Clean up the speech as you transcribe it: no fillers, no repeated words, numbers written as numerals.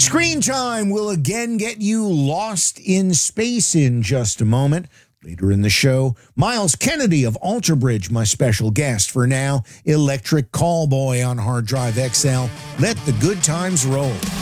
Screen Time will again get you lost in space in just a moment. Later in the show, Miles Kennedy of Alter Bridge, my special guest. For now, Electric Callboy on Hard Drive XL. Let the good times roll.